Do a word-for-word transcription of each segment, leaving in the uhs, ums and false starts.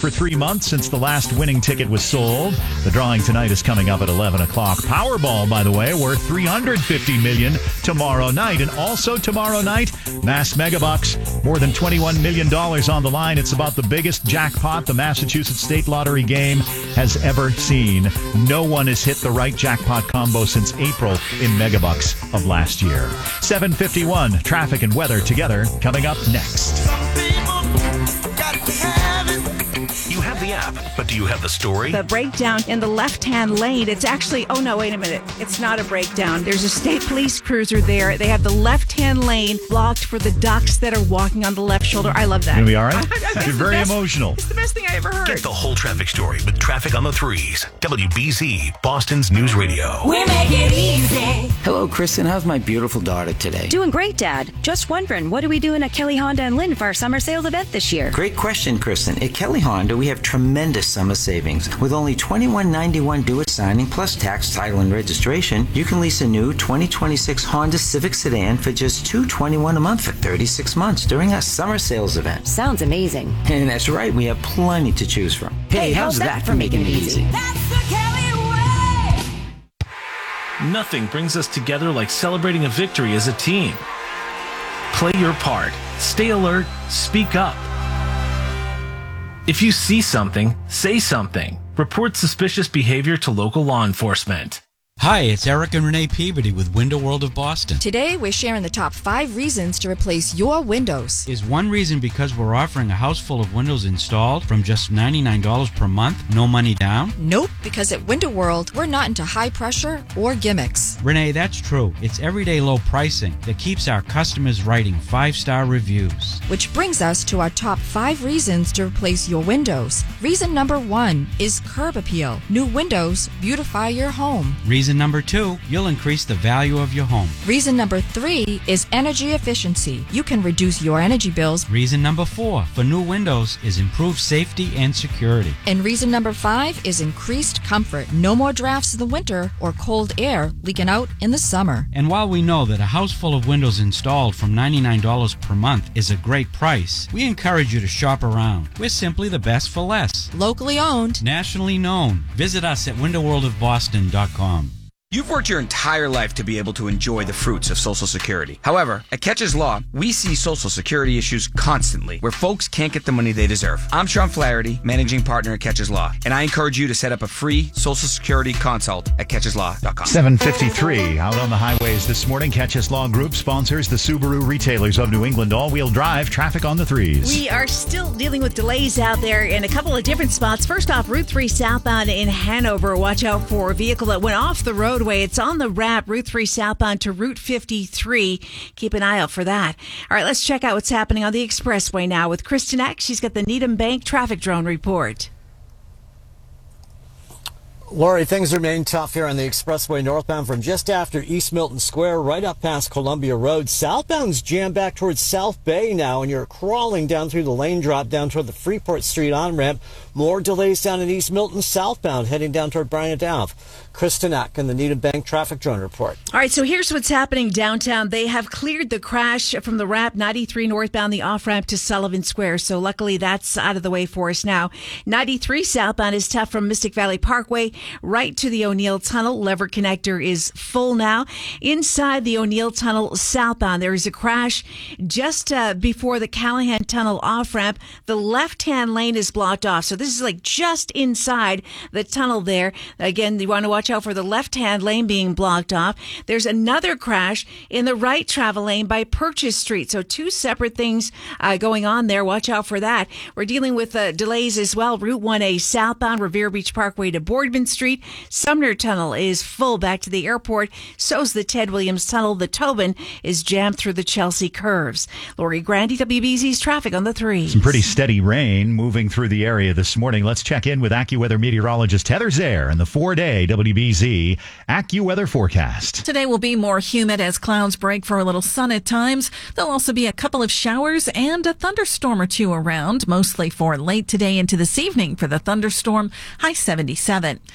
for three months since the last winning ticket was sold. The drawing tonight is coming up at eleven o'clock. Powerball, by the way, worth three hundred fifty million dollars tomorrow night. And also tomorrow night, Mass Megabucks, more than twenty-one million dollars on the line. It's about the biggest jackpot the Massachusetts State Lottery game has ever seen. No one has hit the right jackpot combo since April in Megabucks of last year. seven fifty-one, traffic and weather together, coming up next. You have the app, but do you have the story? The breakdown in the left-hand lane, it's actually, oh no, wait a minute. It's not a breakdown. There's a state police cruiser there. They have the left-hand lane blocked for the ducks that are walking on the left shoulder. I love that. Gonna be all right? You're very best, emotional. It's the best thing I ever heard. Get the whole traffic story with Traffic on the Threes. W B Z, Boston's News Radio. We make it easy. Hello, Kristen. How's my beautiful daughter today? Doing great, Dad. Just wondering, what are we doing at Kelly Honda and Lynn for our summer sales event this year? Great question, Kristen. At Kelly Honda, we have tremendous summer savings. With only twenty-one ninety-one due at signing plus tax, title, and registration, you can lease a new twenty twenty-six Honda Civic sedan for just two hundred twenty-one dollars a month for thirty-six months during our summer sales event. Sounds amazing. And that's right, we have plenty to choose from. Hey, how's, how's that, that for making it easy? That's the Kelly way. Nothing brings us together like celebrating a victory as a team. Play your part. Stay alert. Speak up. If you see something, say something. Report suspicious behavior to local law enforcement. Hi, it's Eric and Renee Peabody with Window World of Boston. Today, we're sharing the top five reasons to replace your windows. Is one reason because we're offering a house full of windows installed from just ninety-nine dollars per month, no money down? Nope, because at Window World, we're not into high pressure or gimmicks. Renee, that's true. It's everyday low pricing that keeps our customers writing five-star reviews. Which brings us to our top five reasons to replace your windows. Reason number one is curb appeal. New windows beautify your home. Reason number two, you'll increase the value of your home. Reason number three is energy efficiency. You can reduce your energy bills. Reason number four for new windows is improved safety and security. And reason number five is increased comfort. No more drafts in the winter or cold air leaking out in the summer. And while we know that a house full of windows installed from ninety-nine dollars per month is a great price, we encourage you to shop around. We're simply the best for less. Locally owned. Nationally known. Visit us at window world of boston dot com. You've worked your entire life to be able to enjoy the fruits of Social Security. However, at Catches Law, we see Social Security issues constantly where folks can't get the money they deserve. I'm Sean Flaherty, managing partner at Catches Law, and I encourage you to set up a free Social Security consult at catches law dot com. seven fifty-three, out on the highways this morning. Catches Law Group sponsors the Subaru Retailers of New England. All-wheel drive, traffic on the threes. We are still dealing with delays out there in a couple of different spots. First off, Route three southbound in Hanover. Watch out for a vehicle that went off the road. It's on the wrap, Route three southbound to Route fifty-three. Keep an eye out for that. All right, let's check out what's happening on the expressway now with Kristen Eck. She's got the Needham Bank traffic drone report. Lori, things remain tough here on the expressway northbound from just after East Milton Square right up past Columbia Road. Southbound's jammed back towards South Bay now, and you're crawling down through the lane drop down toward the Freeport Street on-ramp. More delays down in East Milton southbound heading down toward Bryant Ave. Kristen Eck in the Needham Bank Traffic Drone Report. All right, so here's what's happening downtown. They have cleared the crash from the wrap ninety-three northbound, the off-ramp to Sullivan Square. So luckily that's out of the way for us now. ninety-three southbound is tough from Mystic Valley Parkway right to the O'Neill Tunnel. Lever connector is full now. Inside the O'Neill Tunnel southbound, there is a crash just uh, before the Callahan Tunnel off-ramp. The left-hand lane is blocked off. So this is like just inside the tunnel there. Again, you want to watch out for the left-hand lane being blocked off. There's another crash in the right travel lane by Purchase Street. So two separate things uh, going on there. Watch out for that. We're dealing with uh, delays as well. Route one A southbound, Revere Beach Parkway to Boardman Street. Sumner Tunnel is full back to the airport. So's the Ted Williams Tunnel. The Tobin is jammed through the Chelsea curves. Lori Grandy, W B Z's traffic on the three. Some pretty steady rain moving through the area this morning. Let's check in with AccuWeather meteorologist Heather Zare and the four-day W B Z AccuWeather forecast. Today will be more humid as clouds break for a little sun at times. There'll also be a couple of showers and a thunderstorm or two around, mostly for late today into this evening for the thunderstorm, high seventy-seven.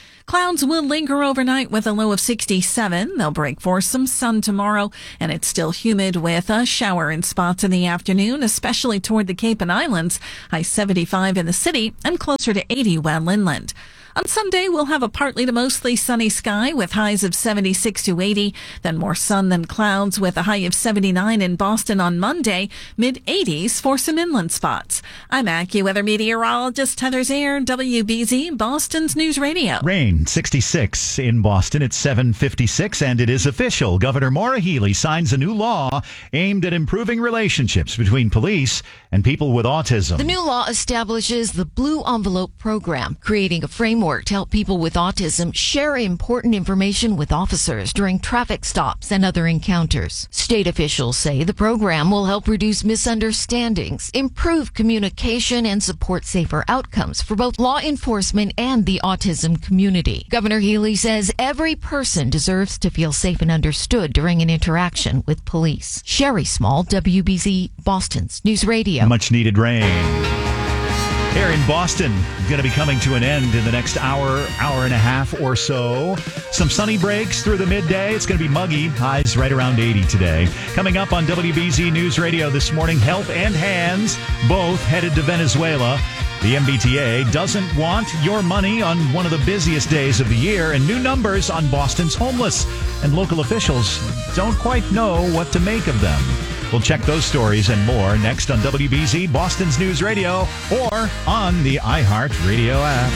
Clouds will linger overnight with a low of sixty-seven. They'll break for some sun tomorrow, and it's still humid with a shower in spots in the afternoon, especially toward the Cape and Islands. High seventy-five in the city and closer to eighty well inland. On Sunday, we'll have a partly to mostly sunny sky with highs of seventy-six to eighty, then more sun than clouds with a high of seventy-nine in Boston on Monday, mid-eighties for some inland spots. I'm AccuWeather meteorologist Heather Zaire, W B Z, Boston's News Radio. Rain, sixty-six in Boston at seven fifty-six, and it is official. Governor Maura Healey signs a new law aimed at improving relationships between police and people with autism. The new law establishes the Blue Envelope Program, creating a framework to help people with autism share important information with officers during traffic stops and other encounters. State officials say the program will help reduce misunderstandings, improve communication, and support safer outcomes for both law enforcement and the autism community. Governor Healey says every person deserves to feel safe and understood during an interaction with police. Sherry Small, W B Z, Boston's News Radio. Much needed rain here in Boston, going to be coming to an end in the next hour, hour and a half or so. Some sunny breaks through the midday. It's going to be muggy. Highs right around eighty today. Coming up on W B Z News Radio this morning, Health and Hands, both headed to Venezuela. The M B T A doesn't want your money on one of the busiest days of the year, and new numbers on Boston's homeless. And local officials don't quite know what to make of them. We'll check those stories and more next on W B Z, Boston's News Radio, or on the iHeart Radio app.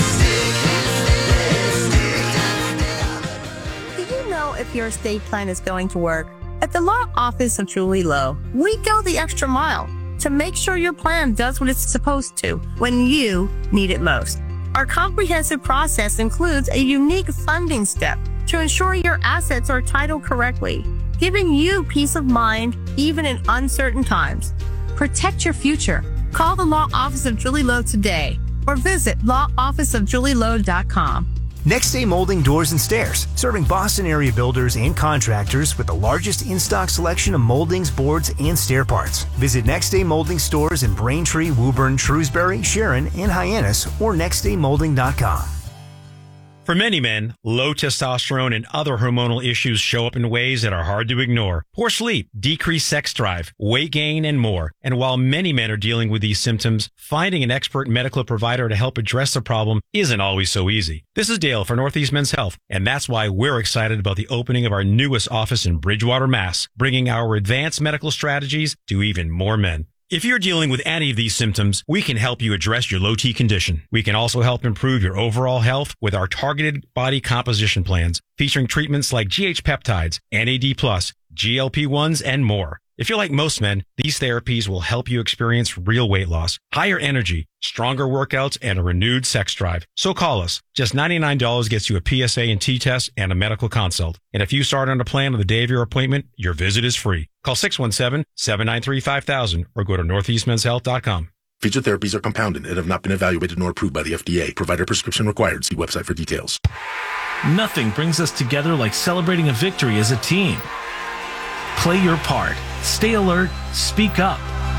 Do you know if your estate plan is going to work? At the law office of Julie Lowe, we go the extra mile to make sure your plan does what it's supposed to when you need it most. Our comprehensive process includes a unique funding step to ensure your assets are titled correctly, giving you peace of mind even in uncertain times. Protect your future. Call the Law Office of Julie Lowe today or visit law office of julie lowe dot com. Next Day Molding Doors and Stairs, serving Boston area builders and contractors with the largest in-stock selection of moldings, boards, and stair parts. Visit Next Day Molding stores in Braintree, Woburn, Shrewsbury, Sharon, and Hyannis or next day molding dot com. For many men, low testosterone and other hormonal issues show up in ways that are hard to ignore. Poor sleep, decreased sex drive, weight gain, and more. And while many men are dealing with these symptoms, finding an expert medical provider to help address the problem isn't always so easy. This is Dale for Northeast Men's Health, and that's why we're excited about the opening of our newest office in Bridgewater, Mass, bringing our advanced medical strategies to even more men. If you're dealing with any of these symptoms, we can help you address your low T condition. We can also help improve your overall health with our targeted body composition plans, featuring treatments like G H peptides, N A D plus, G L P ones, and more. If you're like most men, these therapies will help you experience real weight loss, higher energy, stronger workouts, and a renewed sex drive. So call us. Just ninety-nine dollars gets you a P S A and T test and a medical consult. And if you start on a plan on the day of your appointment, your visit is free. Call six one seven, seven nine three, five thousand or go to northeast men's health dot com. Featured therapies are compounded and have not been evaluated nor approved by the F D A. Provider prescription required. See website for details. Nothing brings us together like celebrating a victory as a team. Play your part. Stay alert. Speak up.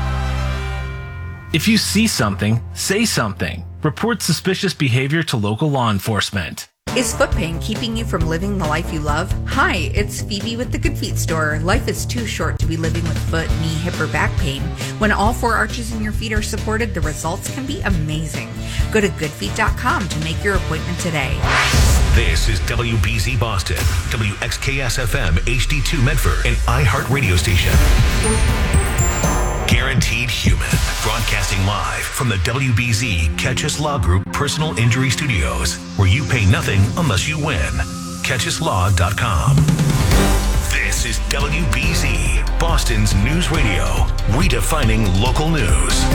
If you see something, say something. Report suspicious behavior to local law enforcement. Is foot pain keeping you from living the life you love? Hi, it's Phoebe with the Good Feet store. Life is too short to be living with foot, knee, hip, or back pain. When all four arches in your feet are supported, the results can be amazing. Go to good feet dot com to make your appointment today. This is W B Z Boston, W X K S F M H D two Medford, and iHeart Radio Station. Guaranteed Human, broadcasting live from the W B Z Catchus Law Group Personal Injury Studios, where you pay nothing unless you win. catchus law dot com. This is W B Z, Boston's News Radio, redefining local news.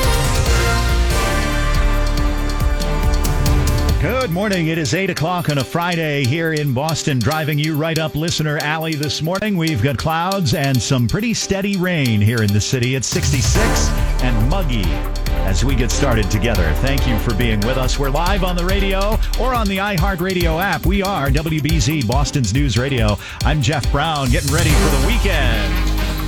Good morning. It is eight o'clock on a Friday here in Boston, driving you right up Listener Alley this morning. We've got clouds and some pretty steady rain here in the city. It's sixty-six and muggy as we get started together. Thank you for being with us. We're live on the radio or on the iHeart Radio app. We are W B Z, Boston's News Radio. I'm Jeff Brown, getting ready for the weekend.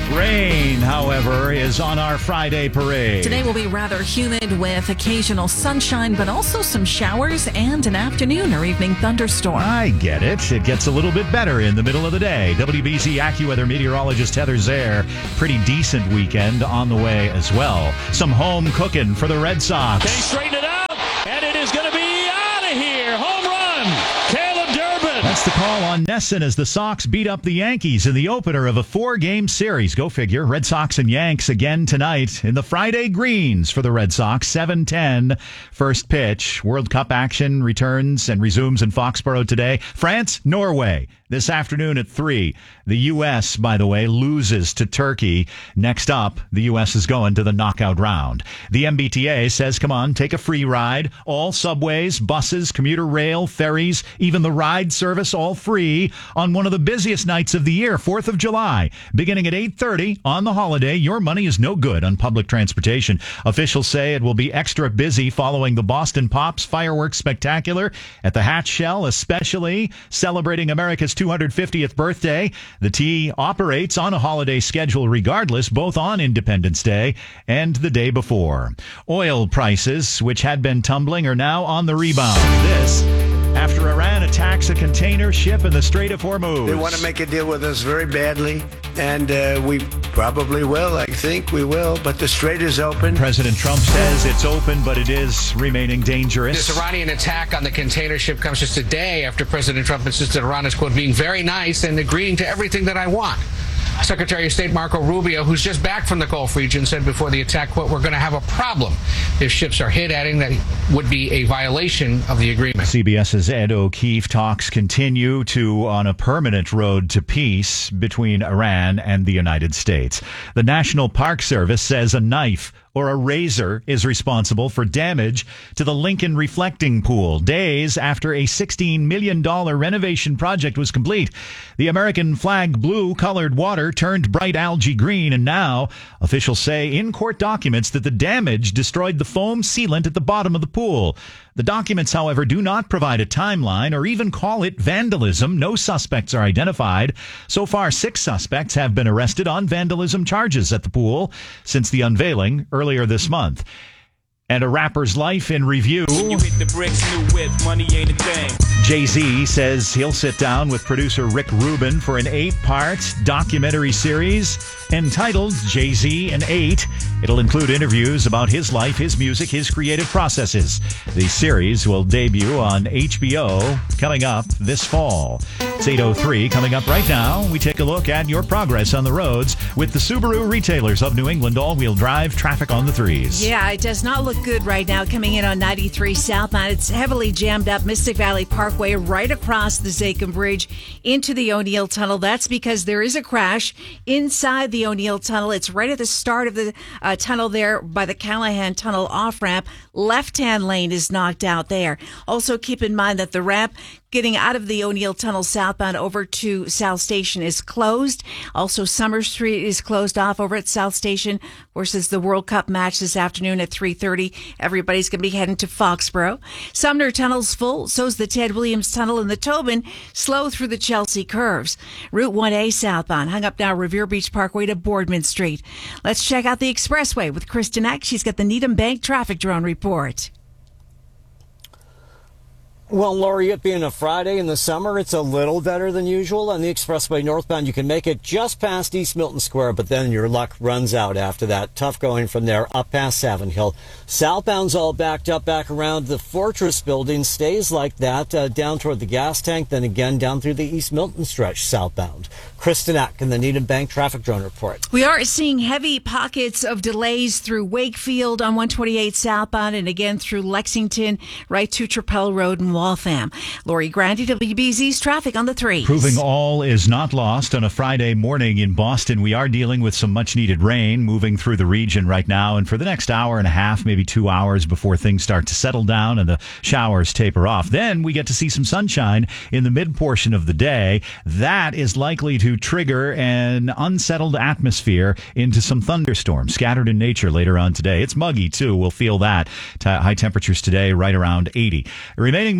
Rain, however, is on our Friday parade. Today will be rather humid with occasional sunshine, but also some showers and an afternoon or evening thunderstorm. I get it. It gets a little bit better in the middle of the day. W B Z AccuWeather meteorologist Heather Zare. Pretty decent weekend on the way as well. Some home cooking for the Red Sox. They straighten it out, and it is going to be out of here. Home run, Caleb Durbin. That's the call on Nesson as the Sox beat up the Yankees in the opener of a four-game series. Go figure. Red Sox and Yanks again tonight in the Friday Greens for the Red Sox. seven ten first pitch. World Cup action returns and resumes in Foxborough today. France, Norway. This afternoon at three. The U S, by the way, loses to Turkey. Next up, the U S is going to the knockout round. The M B T A says, come on, take a free ride. All subways, buses, commuter rail, ferries, even the ride service, all free on one of the busiest nights of the year, fourth of July. Beginning at eight thirty on the holiday, your money is no good on public transportation. Officials say it will be extra busy following the Boston Pops fireworks spectacular at the Hatch Shell, especially celebrating America's two hundred fiftieth birthday. The T operates on a holiday schedule regardless, both on Independence Day and the day before. Oil prices, which had been tumbling, are now on the rebound. This after Iran attacks a container ship in the Strait of Hormuz. They want to make a deal with us very badly, and uh, we probably will. I think we will, but the strait is open. President Trump says it's open, but it is remaining dangerous. This Iranian attack on the container ship comes just a day after President Trump insisted Iran is, quote, being very nice and agreeing to everything that I want. Secretary of State Marco Rubio, who's just back from the Gulf region, said before the attack, quote, we're going to have a problem if ships are hit, adding that would be a violation of the agreement. CBS's Ed O'Keefe. Talks continue to on a permanent road to peace between Iran and the United States. The National Park Service says a knife or a razor is responsible for damage to the Lincoln Reflecting Pool days after a sixteen million dollars renovation project was complete. The American flag blue colored water turned bright algae green, and now officials say in court documents that the damage destroyed the foam sealant at the bottom of the pool. The documents, however, do not provide a timeline or even call it vandalism. No suspects are identified. So far, six suspects have been arrested on vandalism charges at the pool since the unveiling earlier this month. And a rapper's life in review. You hit the bricks, new whip, money ain't a thing. Jay-Z says he'll sit down with producer Rick Rubin for an eight-part documentary series entitled Jay-Z and Eight. It'll include interviews about his life, his music, his creative processes. The series will debut on H B O coming up this fall. It's eight oh three. Coming up right now, we take a look at your progress on the roads with the Subaru retailers of New England all-wheel drive traffic on the threes. Yeah, it does not look good right now coming in on ninety-three southbound. It's heavily jammed up Mystic Valley Parkway right across the Zakim Bridge into the O'Neill Tunnel. That's because there is a crash inside the O'Neill Tunnel. It's right at the start of the uh, tunnel there by the Callahan Tunnel off-ramp. Left-hand lane is knocked out there. Also keep in mind that the ramp getting out of the O'Neill Tunnel southbound over to South Station is closed. Also, Summer Street is closed off over at South Station. Of course, it's the World Cup match this afternoon at three thirty. Everybody's going to be heading to Foxborough. Sumner Tunnel's full. So's the Ted Williams Tunnel in the Tobin. Slow through the Chelsea curves. Route one A southbound. Hung up now Revere Beach Parkway to Boardman Street. Let's check out the expressway with Kristen Eck. She's got the Needham Bank traffic drone report. Well, Lori, it being a Friday in the summer, it's a little better than usual. On the expressway northbound, you can make it just past East Milton Square, but then your luck runs out after that. Tough going from there up past Savin Hill. Southbound's all backed up back around the Fortress building. Stays like that uh, down toward the gas tank, then again down through the East Milton stretch southbound. Kristen Eck in the Needham Bank traffic drone report. We are seeing heavy pockets of delays through Wakefield on one twenty-eight southbound and again through Lexington right to Trapel Road and Waltham. Lori Grandy, W B Z's traffic on the three. Proving all is not lost on a Friday morning in Boston. We are dealing with some much needed rain moving through the region right now. And for the next hour and a half, maybe two hours before things start to settle down and the showers taper off, then we get to see some sunshine in the mid portion of the day. That is likely to trigger an unsettled atmosphere into some thunderstorms scattered in nature later on today. It's muggy too. We'll feel that. T- high temperatures today right around eighty. Remaining most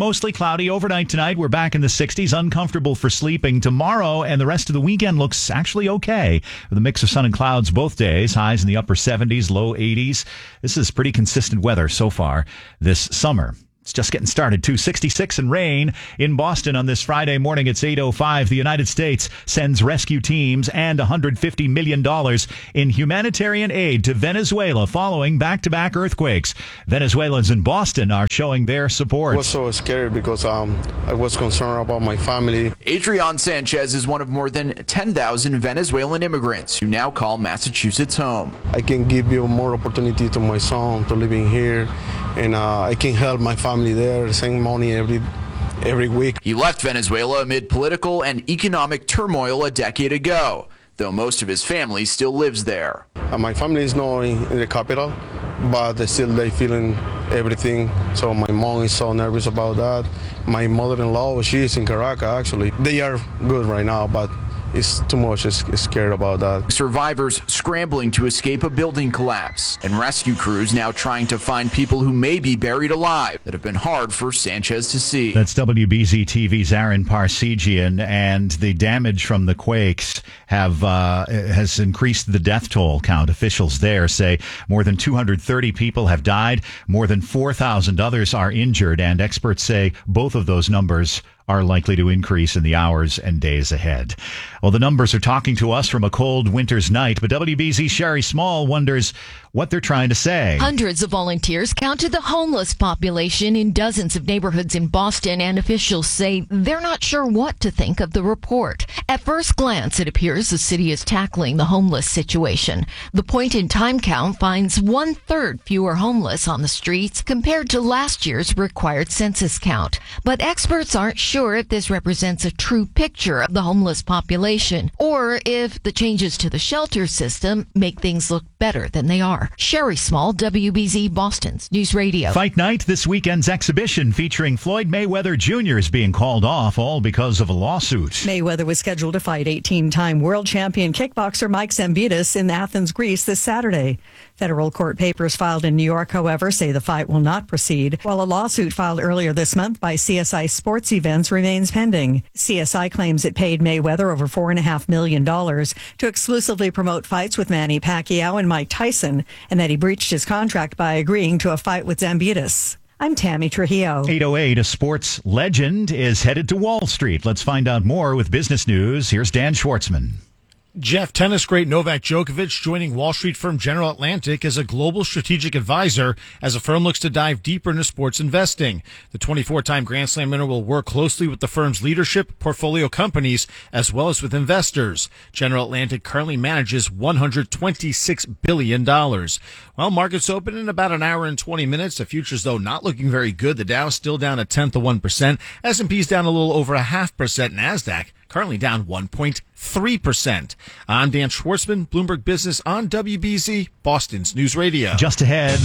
mostly cloudy overnight tonight. We're back in the sixties, uncomfortable for sleeping. Tomorrow and the rest of the weekend looks actually okay, with a mix of sun and clouds both days. Highs in the upper seventies, low eighties. This is pretty consistent weather so far this summer. It's just getting started, too. sixty-six and rain in Boston on this Friday morning. It's eight oh five. The United States sends rescue teams and one hundred fifty million dollars in humanitarian aid to Venezuela following back-to-back earthquakes. Venezuelans in Boston are showing their support. I was so scared because um, I was concerned about my family. Adrian Sanchez is one of more than ten thousand Venezuelan immigrants who now call Massachusetts home. I can give you more opportunity to my son to living here, and uh, I can help my family there, send money every every week. He left Venezuela amid political and economic turmoil a decade ago, though most of his family still lives there. Uh, my family is not in, in the capital, but they still they feeling everything. So my mom is so nervous about that. My mother-in-law, she is in Caracas actually. They are good right now, but it's too much. Is scared about that. Survivors scrambling to escape a building collapse, and rescue crews now trying to find people who may be buried alive that have been hard for Sanchez to see. That's W B Z T V's Aaron Parsegian, and the damage from the quakes have uh, has increased the death toll count. Officials there say more than two hundred thirty people have died, more than four thousand others are injured, and experts say both of those numbers are likely to increase in the hours and days ahead. Well, the numbers are talking to us from a cold winter's night, but W B Z's Sherry Small wonders what they're trying to say. Hundreds of volunteers counted the homeless population in dozens of neighborhoods in Boston, and officials say they're not sure what to think of the report. At first glance, it appears the city is tackling the homeless situation. The point-in-time count finds one-third fewer homeless on the streets compared to last year's required census count. But experts aren't sure if this represents a true picture of the homeless population, or if the changes to the shelter system make things look better than they are. Sherry Small, W B Z Boston's News Radio. Fight Night, this weekend's exhibition featuring Floyd Mayweather Junior is being called off, all because of a lawsuit. Mayweather was scheduled to fight eighteen-time world champion kickboxer Mike Zambidis in Athens, Greece this Saturday. Federal court papers filed in New York, however, say the fight will not proceed, while a lawsuit filed earlier this month by C S I Sports Events remains pending. C S I claims it paid Mayweather over four point five million dollars to exclusively promote fights with Manny Pacquiao and Mike Tyson, and that he breached his contract by agreeing to a fight with Zambidis. I'm Tammy Trujillo. eight oh eight, a sports legend is headed to Wall Street. Let's find out more with business news. Here's Dan Schwartzman. Jeff, tennis great Novak Djokovic joining Wall Street firm General Atlantic as a global strategic advisor as the firm looks to dive deeper into sports investing. The twenty-four-time Grand Slam winner will work closely with the firm's leadership, portfolio companies, as well as with investors. General Atlantic currently manages one hundred twenty-six billion dollars. Well, markets open in about an hour and twenty minutes. The futures, though, not looking very good. The Dow still down a tenth of one percent. S and P's down a little over a half percent. NASDAQ currently down one point three percent. I'm Dan Schwartzman, Bloomberg Business on W B Z, Boston's News Radio. Just ahead,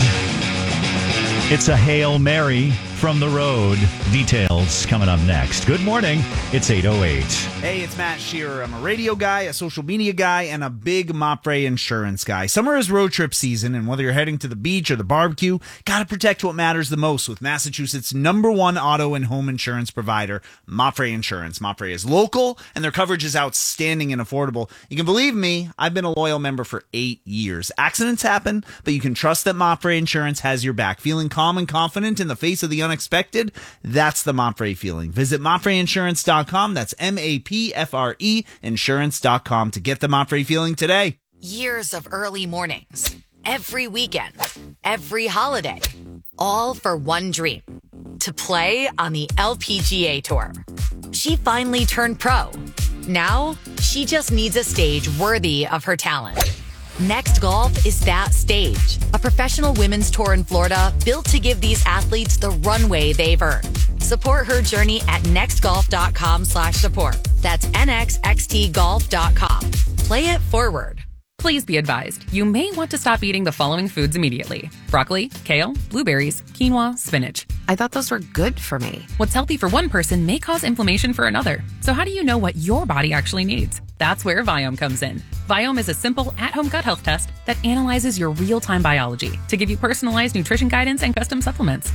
it's a Hail Mary from the road. Details coming up next. Good morning. It's eight oh eight. Hey, it's Matt Shearer. I'm a radio guy, a social media guy, and a big Mopre insurance guy. Summer is road trip season, and whether you're heading to the beach or the barbecue, gotta protect what matters the most with Massachusetts' number one auto and home insurance provider, Mopre Insurance. Mopre is local, and their coverage is outstanding and affordable. You can believe me, I've been a loyal member for eight years. Accidents happen, but you can trust that Mopre Insurance has your back. Feeling calm and confident in the face of the unexpected? That's the Mopre feeling. Visit Mopre Insurance dot com. That's M A P F R E Insurance dot com to get the Mopre feeling today. Years of early mornings, every weekend, every holiday, all for one dream, to play on the L P G A Tour. She finally turned pro. Now, she just needs a stage worthy of her talent. Next Golf is that stage. A professional women's tour in Florida built to give these athletes the runway they've earned. Support her journey at nextgolf.com slash support. That's N X X T golf dot com. Play it forward. Please be advised, you may want to stop eating the following foods immediately. Broccoli, kale, blueberries, quinoa, spinach. I thought those were good for me. What's healthy for one person may cause inflammation for another. So how do you know what your body actually needs? That's where Viome comes in. Viome is a simple at-home gut health test that analyzes your real-time biology to give you personalized nutrition guidance and custom supplements.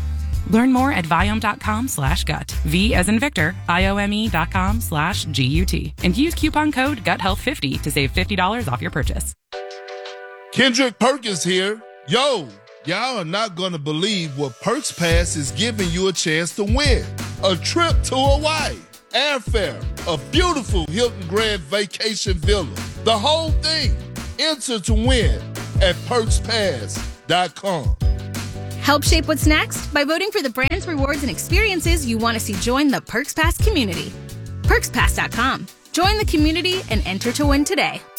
Learn more at Viome.com slash gut. V as in Victor, I-O-M-E dot com slash G-U-T. And use coupon code gut health fifty to save fifty dollars off your purchase. Kendrick Perkins here. Yo, y'all are not going to believe what Perks Pass is giving you a chance to win. A trip to Hawaii, airfare, a beautiful Hilton Grand Vacation Villa. The whole thing. Enter to win at perks pass dot com. Help shape what's next by voting for the brands, rewards, and experiences you want to see join the Perks Pass community. perks pass dot com. Join the community and enter to win today.